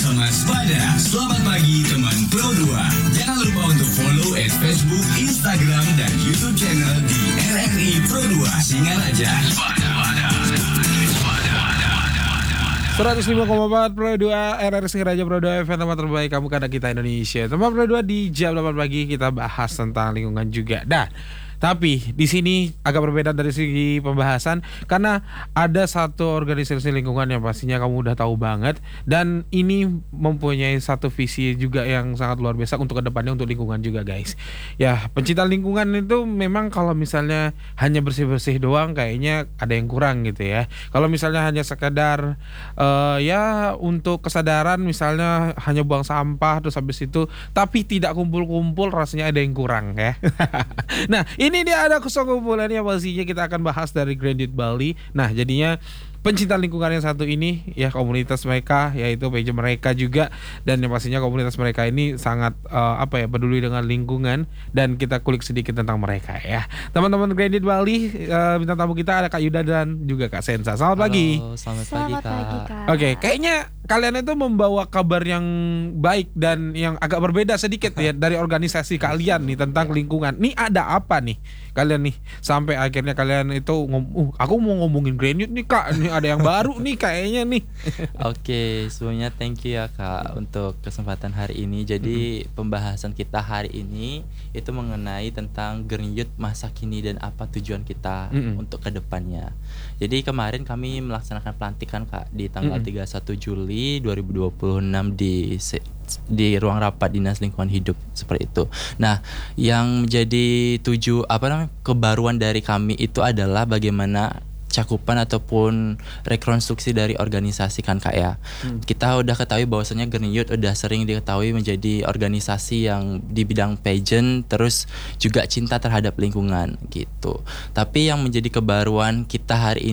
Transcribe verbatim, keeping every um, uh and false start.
Thomas Pada. Selamat pagi teman Pro dua. Jangan lupa untuk follow at Facebook, Instagram, dan YouTube channel di R R I Pro dua. Singal aja. seratus lima koma empat Pro dua R R I Singaraja Pro dua F M tempat terbaik kamu karena kita Indonesia. Teman Pro dua di jam delapan pagi kita bahas tentang lingkungan juga. Dah. Tapi di sini agak berbeda dari segi pembahasan karena ada satu organisasi lingkungan yang pastinya kamu udah tahu banget dan ini mempunyai satu visi juga yang sangat luar biasa untuk kedepannya untuk lingkungan juga guys. Ya pencinta lingkungan itu memang kalau misalnya hanya bersih-bersih doang kayaknya ada yang kurang gitu ya. Kalau misalnya hanya sekedar uh, ya untuk kesadaran misalnya hanya buang sampah terus habis itu tapi tidak kumpul-kumpul rasanya ada yang kurang ya. Nah ini dia ada kesekumpulannya pastinya kita akan bahas dari Grand Youth Bali. Nah jadinya pencinta lingkungan yang satu ini ya komunitas mereka yaitu page mereka juga dan yang pastinya komunitas mereka ini sangat uh, apa ya peduli dengan lingkungan dan kita kulik sedikit tentang mereka ya. Teman-teman Grand Youth Bali uh, bintang tamu kita ada Kak Yuda dan juga Kak Sensa. Selamat Halo, pagi. Selamat, Selamat pagi, pagi, Kak. Kak. Oke, kayaknya kalian itu membawa kabar yang baik dan yang agak berbeda sedikit ya dari organisasi kalian nih tentang lingkungan. Nih ada apa nih kalian nih sampai akhirnya kalian itu ngom, uh, aku mau ngomongin Grand Youth nih Kak, nih ada yang baru nih kayaknya nih. Oke, sebelumnya thank you ya Kak untuk kesempatan hari ini. Jadi mm-hmm. pembahasan kita hari ini itu mengenai tentang Grand Youth masa kini dan apa tujuan kita mm-hmm. untuk kedepannya. Jadi kemarin kami melaksanakan pelantikan Kak di tanggal mm-hmm. tiga puluh satu Juli dua ribu dua puluh enam di di ruang rapat Dinas Lingkungan Hidup seperti itu. Nah, yang menjadi tujuh apa namanya kebaruan dari kami itu adalah bagaimana cakupan ataupun rekonstruksi dari organisasi kan Kak ya. Hmm. Kita udah ketahui bahwasanya Grand Youth udah sering diketahui menjadi organisasi yang di bidang pageant terus juga cinta terhadap lingkungan gitu. Tapi yang menjadi kebaruan kita hari ini